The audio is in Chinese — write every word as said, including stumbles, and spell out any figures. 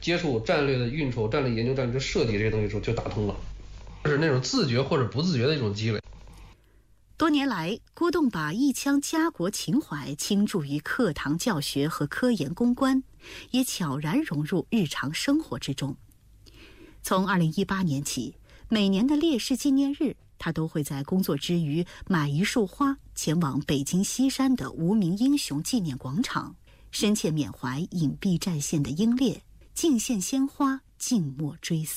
接触战略的运筹、战略研究、战略的设计这些东西的时候就打通了，就是那种自觉或者不自觉的一种积累。 多年来，郭栋把一腔家国情怀倾注于课堂教学和科研攻关，也悄然融入日常生活之中。从二零一八年起，每年的烈士纪念日，他都会在工作之余买一束花，前往北京西山的无名英雄纪念广场，深切缅怀隐蔽战线的英烈，敬献鲜花，静默追思。